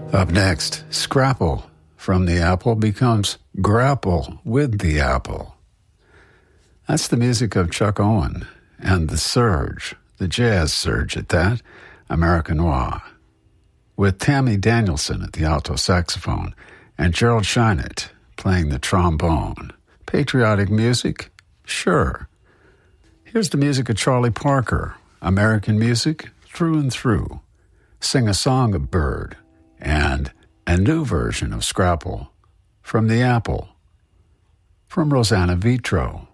Up next, Scrapple from the Apple becomes Grapple with the Apple. That's the music of Chuck Owen and the Surge, the jazz surge at that, American Noir, with Tammy Danielson at the alto saxophone and Gerald Scheinert playing the trombone. Patriotic music? Sure. Here's the music of Charlie Parker, American music through and through. Sing a Song of Bird, and a new version of Scrapple from the Apple, from Rosanna Vitro.